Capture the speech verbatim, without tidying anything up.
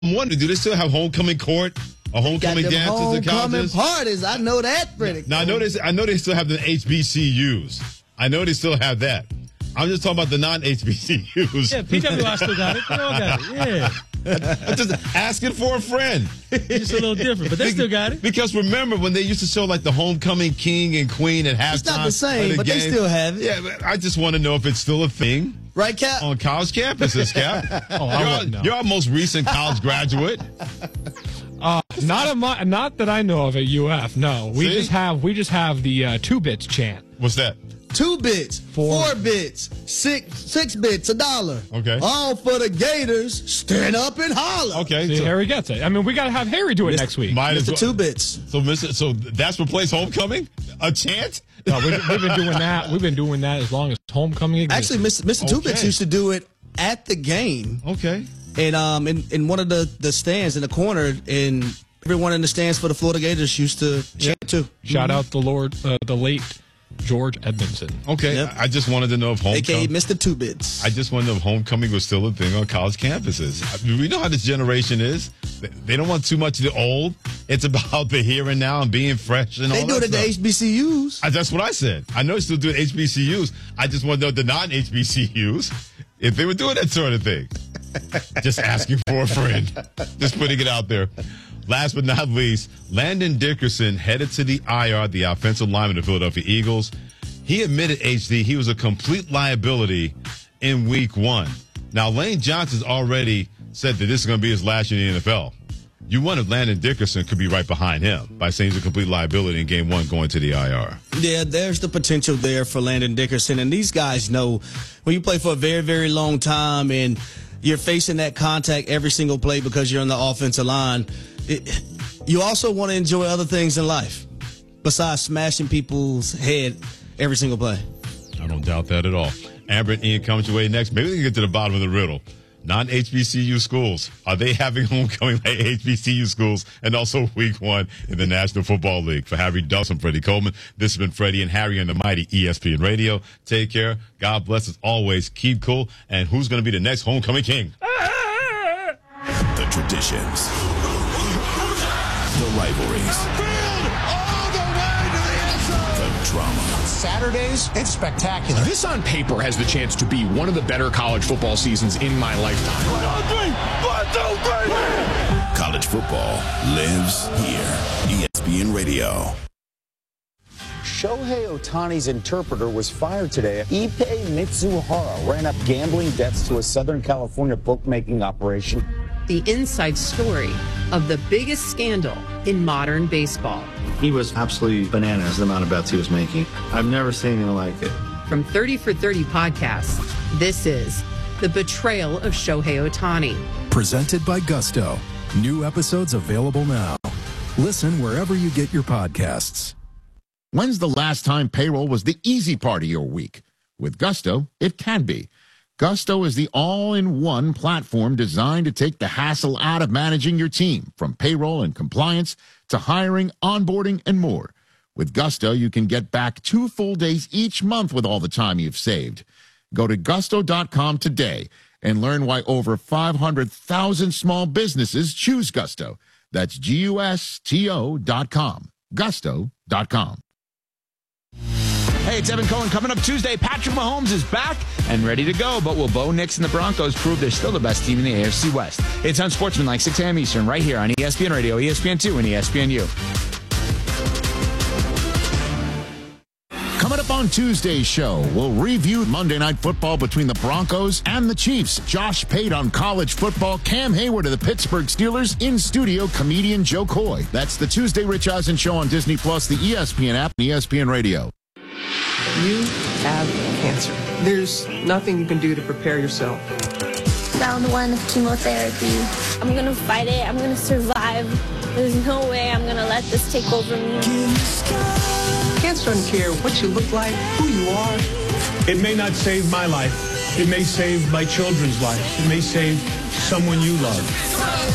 I'm wondering, do they still have homecoming court or homecoming dances homecoming at colleges? parties. I know that pretty. Now, I know, they, I know they still have the H B C Us. I know they still have that. I'm just talking about the non-H B C Us. Yeah, P W I still got it. They all got it. Yeah. I'm just asking for a friend. Just a little different, but they still got it. Because remember when they used to show like the homecoming king and queen at halftime? It's not the same, the but game. they still have it. Yeah, but I just want to know if it's still a thing. Right, Cap? On college campuses, Cap. Oh, I you're, wouldn't know. You're our most recent college graduate. Uh, not a mo- not that I know of at U F. No, we See? just have we just have the uh, two bits chant. What's that? Two bits, Four. four bits, six six bits, a dollar. Okay. All for the Gators. Stand up and holler. Okay. See, so Harry gets it. I mean, we got to have Harry do it next week. might as Mister well- Two bits. So, Mister So that's replaced homecoming? A chant? No, we, we've been doing that. We've been doing that as long as homecoming exists. Actually, Mister Mister Two Bits Okay. used to do it at the game, Okay. and um, in, in one of the, the stands in the corner, and everyone in the stands for the Florida Gators used to chant too. shout out the Lord, uh, the late George Edmondson. Okay. Yep. I just wanted to know if A K A homecoming. Mister Two Bits. I just want to know if homecoming was still a thing on college campuses. I mean, we know how this generation is. They- They don't want too much of the old. It's about the here and now and being fresh and They all do that it at the stuff. H B C Us. I, that's what I said. I know they still do it at H B C Us. I just want to know the non-H B C Us if they were doing that sort of thing. Just asking for a friend. Just putting it out there. Last but not least, Landon Dickerson headed to the I R, the offensive lineman of the Philadelphia Eagles. He admitted, H D, he was a complete liability in week one. Now, Lane Johnson's already said that this is going to be his last year in the N F L. You wonder if Landon Dickerson could be right behind him by saying he's a complete liability in game one going to the I R. Yeah, there's the potential there for Landon Dickerson. And these guys know when you play for a very, very long time and you're facing that contact every single play because you're on the offensive line, it, you also want to enjoy other things in life besides smashing people's head every single play. I don't doubt that at all. Amber and Ian coming your way next. Maybe we can get to the bottom of the riddle. Non-H B C U schools, are they having homecoming like H B C U schools? And also week one in the National Football League. For Harry Dawson, Freddie Coleman, this has been Freddie and Harry on the mighty E S P N Radio. Take care. God bless us always. Keep cool. And who's going to be the next homecoming king? The traditions. The rivalries. The drama. Saturdays, it's spectacular. This on paper has the chance to be one of the better college football seasons in my lifetime. College football lives here. E S P N Radio. Shohei Ohtani's interpreter was fired today. Ippei Mitsuhara ran up gambling debts to a Southern California bookmaking operation. The inside story of the biggest scandal in modern baseball. He was absolutely bananas, the amount of bets he was making. I've never seen anything like it. From thirty for thirty podcasts, this is The Betrayal of Shohei Ohtani. Presented by Gusto. New episodes available now. Listen wherever you get your podcasts. When's the last time payroll was the easy part of your week? With Gusto, it can be. Gusto is the all-in-one platform designed to take the hassle out of managing your team, from payroll and compliance to hiring, onboarding, and more. With Gusto, you can get back two full days each month with all the time you've saved. Go to gusto dot com today and learn why over five hundred thousand small businesses choose Gusto. That's G U S T O dot com. gusto dot com. Hey, it's Evan Cohen. Coming up Tuesday, Patrick Mahomes is back and ready to go. But will Bo Nix and the Broncos prove they're still the best team in the A F C West? It's Unsportsmanlike, six a.m. Eastern, right here on E S P N Radio, E S P N two, and E S P N U. Coming up on Tuesday's show, we'll review Monday Night Football between the Broncos and the Chiefs. Josh Pate on college football, Cam Hayward of the Pittsburgh Steelers, in studio comedian Joe Coy. That's the Tuesday Rich Eisen Show on Disney Plus, the E S P N app, and E S P N Radio. You have cancer. There's nothing you can do to prepare yourself. Round one of chemotherapy. I'm gonna fight it. I'm gonna survive. There's no way I'm gonna let this take over me. Cancer doesn't care what you look like, who you are. It may not save my life. It may save my children's lives. It may save someone you love.